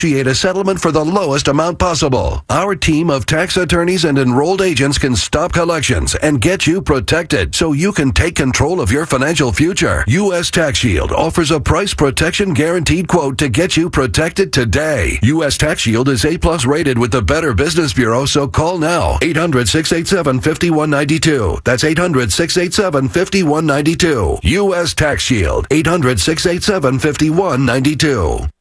negotiate a settlement for the lowest amount possible. Our team of tax attorneys and enrolled agents can stop collections and get you protected so you can take control of your financial future. U.S. Tax Shield offers a price protection guaranteed quote to get you protected today. U.S. Tax Shield is A+ rated with the Better Business Bureau, so call now. 800-687-5192. That's 800-687-5192. U.S. Tax Shield. 800-687-5192.